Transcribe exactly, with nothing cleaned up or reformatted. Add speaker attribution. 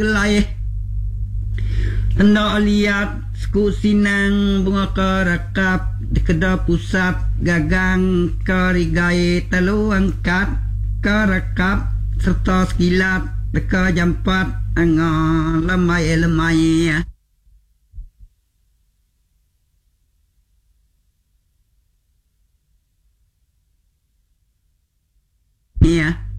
Speaker 1: Laih hendak lihat sku sinang bunga kerekap di kedai pusat gagang kerigai telu angkat kerekap serta sekilat deka jampat angah lemai-lemai ya.